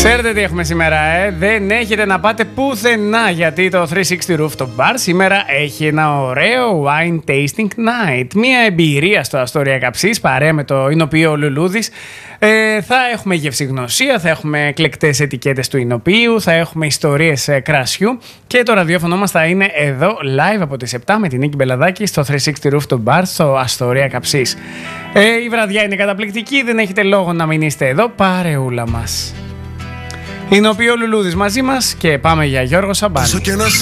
Ξέρετε τι έχουμε σήμερα, δεν έχετε να πάτε πουθενά, γιατί το 360 Rooftop Bar σήμερα έχει ένα ωραίο wine tasting night. Μια εμπειρία στο Αστόρια Καψής, παρέα με το Ινοποιείο Λουλούδης. Θα έχουμε γευσηγνωσία, θα έχουμε εκλεκτές ετικέτες του Ινοποιείου, θα έχουμε ιστορίες κρασιού και το ραδιόφωνο μας θα είναι εδώ live από τις 7 με την Νίκη Μπελαδάκη στο 360 Rooftop Bar στο Αστόρια Καψής. Η βραδιά είναι καταπληκτική, δεν έχετε λόγο να μην είστε εδώ, παρεούλα μας. Είναι ο Ινοποιείο Λουλούδης μαζί μας και πάμε για Γιώργο Σαμπάνη.